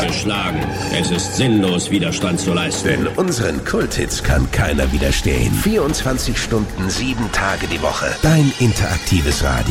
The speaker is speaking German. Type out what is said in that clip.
geschlagen. Es ist sinnlos, Widerstand zu leisten. Denn unseren Kulthits kann keiner widerstehen. 24 Stunden, 7 Tage die Woche. Dein interaktives Radio.